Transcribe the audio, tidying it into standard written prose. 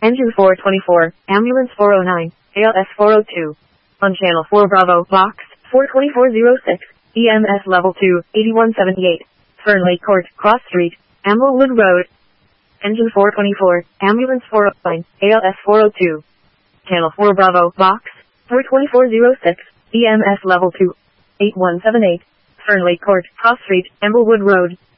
Engine 424, Ambulance 409, ALS 402. On Channel 4 Bravo, Box 42406, EMS Level 2, 8178. Fernley Court, Cross Street, Amblewood Road. Engine 424, Ambulance 409, ALS 402. Channel 4 Bravo, Box 42406, EMS Level 2, 8178. Fernley Court, Cross Street, Amblewood Road.